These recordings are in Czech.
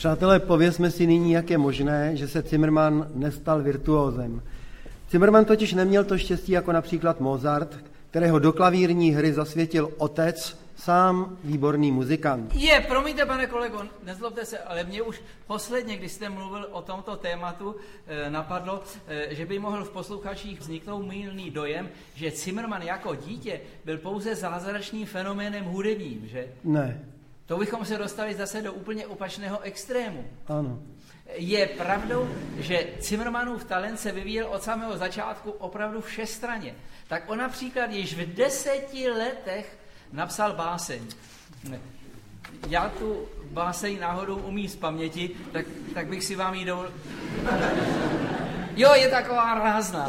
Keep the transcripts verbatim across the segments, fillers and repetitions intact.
Přátelé, povězme si nyní, jak je možné, že se Zimmermann nestal virtuózem. Zimmermann totiž neměl to štěstí jako například Mozart, kterého do klavírní hry zasvětil otec, sám výborný muzikant. Je, promiňte, pane kolego, nezlobte se, ale mě už posledně, když jste mluvil o tomto tématu, eh, napadlo, eh, že by mohl v posluchačích vzniknout mylný dojem, že Zimmermann jako dítě byl pouze zázračným fenoménem hudebním, že? Ne. To bychom se dostali zase do úplně opačného extrému. Ano. Je pravdou, že Zimmermannův talent se vyvíjel od samého začátku opravdu všestranně. Tak on například již v deseti letech napsal báseň. Já tu báseň náhodou umím z paměti, tak, tak bych si vám ji dovolil... Jo, je taková rázná.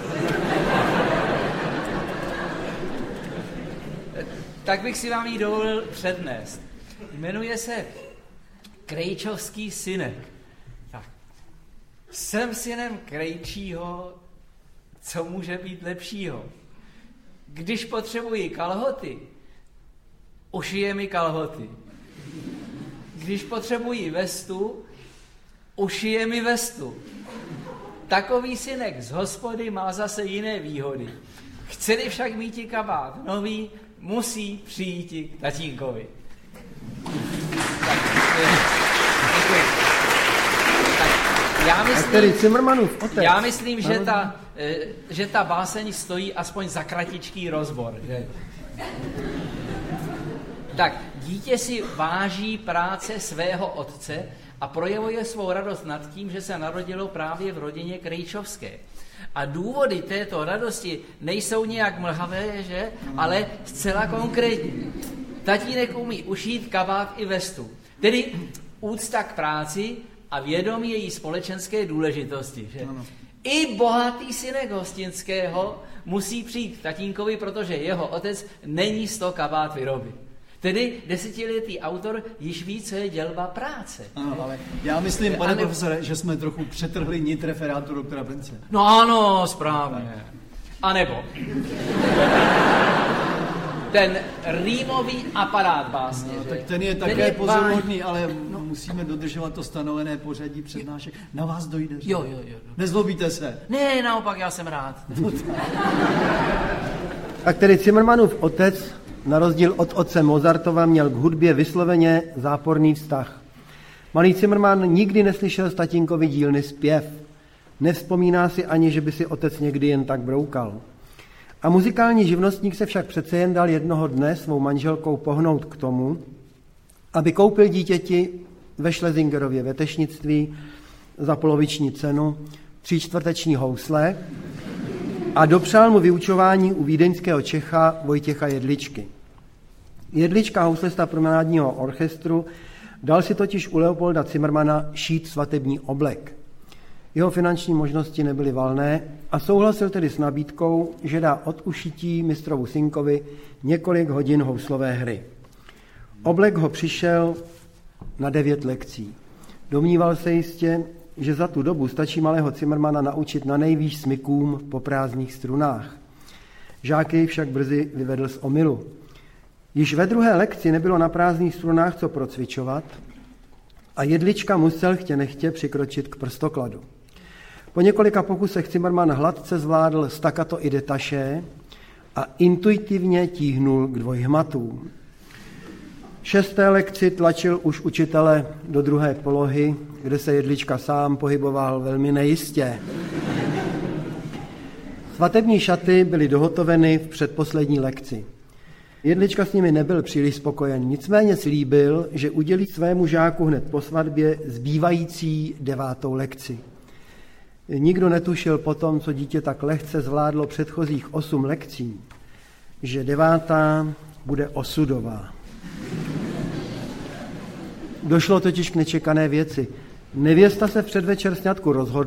Tak bych si vám ji dovolil přednést. Jmenuje se Krejčovský synek. Tak. Jsem synem Krejčího, co může být lepšího? Když potřebuji kalhoty, ušije mi kalhoty. Když potřebuji vestu, ušije mi vestu. Takový synek z hospody má zase jiné výhody. Chce-li však mít kabát nový, musí přijít k tatínkovi. Tak, tak, já myslím, tedy Zimmermannův otec. Já myslím, že ta, že ta báseň stojí aspoň za kratičký rozbor. Že? Tak, dítě si váží práce svého otce a projevuje svou radost nad tím, že se narodilo právě v rodině Krejčovské. A důvody této radosti nejsou nějak mlhavé, že? Ale zcela konkrétní. Tatínek umí ušít kabát i vestu. Tedy úcta k práci a vědomí její společenské důležitosti. Že? I bohatý synek Hostinského musí přijít k tatínkovi, protože jeho otec není z toho kabát vyrobit. Tedy desetiletý autor již ví, co je dělba práce. Ano, ale já myslím, pane ne... profesore, že jsme trochu přetrhli nit referátu doktora Bence. No ano, správně. A nebo ten rýmový aparát básně. No, tak ten je také pozoruhodný, ale no. musíme dodržovat to stanovené pořadí přednášek. Na vás dojde. Jo, jo, jo. Nezlobíte se? Ne, naopak, já jsem rád. Tak tedy Zimmermannův otec, na rozdíl od otce Mozartova, měl k hudbě vysloveně záporný vztah. Malý Zimmermann nikdy neslyšel z tatínkovy dílny zpěv. Nevzpomíná si ani, že by si otec někdy jen tak broukal. A muzikální živnostník se však přece jen dal jednoho dne svou manželkou pohnout k tomu, aby koupil dítěti ve Schlesingerově vetešnictví za poloviční cenu tříčtvrteční housle a dopřál mu vyučování u vídeňského Čecha Vojtěcha Jedličky. Jedlička, houslista promenádního orchestru, dal si totiž u Leopolda Zimmermanna šít svatební oblek. Jeho finanční možnosti nebyly valné a souhlasil tedy s nabídkou, že dá od ušití mistrovu synkovi několik hodin houslové hry. Oblek ho přišel na devět lekcí. Domníval se jistě, že za tu dobu stačí malého Zimmermanna naučit na nejvýš smykům po prázdných strunách. Žáky však brzy vyvedl z omylu. Již ve druhé lekci nebylo na prázdných strunách co procvičovat a Jedlička musel chtě nechtě přikročit k prstokladu. Po několika pokusech Zimmermann hladce zvládl staccato i detaché a intuitivně tíhnul k dvojhmatům. Šesté lekci tlačil už učitele do druhé polohy, kde se Jedlička sám pohyboval velmi nejistě. Svatební šaty byly dohotoveny v předposlední lekci. Jedlička s nimi nebyl příliš spokojen, nicméně slíbil, že udělí svému žáku hned po svatbě zbývající devátou lekci. Nikdo netušil potom, co dítě tak lehce zvládlo předchozích osm lekcí, že devátá bude osudová. Došlo totiž k nečekané věci. Nevěsta se v předvečer sňatku rozhodla,